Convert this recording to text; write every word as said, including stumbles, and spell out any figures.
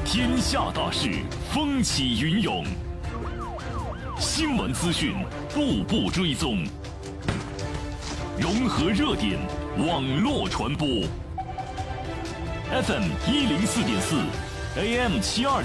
天下大事，风起云涌，新闻资讯步步追踪，融合热点，网络传播。F M 一零四点四 ，A M 七二